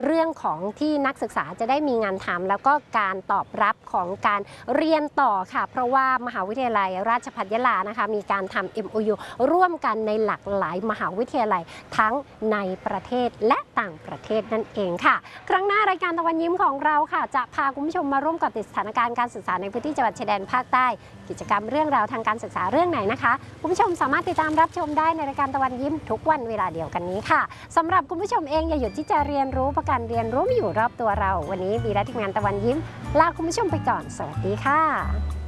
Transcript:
เรื่องของที่นักศึกษาจะได้มีงานทำแล้วก็การตอบรับของการเรียนต่อค่ะเพราะว่ามหาวิทยาลัยราชภัฏยะลานะคะมีการทำ MOU ร่วมกันในหลากหลายมหาวิทยาลัยทั้งในประเทศและต่างประเทศนั่นเองค่ะครั้งหน้ารายการตะวันยิ้มของเราค่ะจะพาคุณผู้ชมมาร่วมกับติดสถานการณ์การศึกษาในพื้นที่จังหวัดชายแดนภาคใต้กิจกรรมเรื่องราวทางการศึกษาเรื่องไหนนะคะคุณผู้ชมสามารถติดตามรับชมได้ในรายการตะวันยิ้มทุกวันเวลาเดียวกันนี้ค่ะสำหรับคุณผู้ชมเองอย่าหยุดที่จะเรียนรู้ประการเรียนรู้มีอยู่รอบตัวเราวันนี้บีและทีมงานตะวันยิ้มลาคุณผู้ชมไปก่อนสวัสดีค่ะ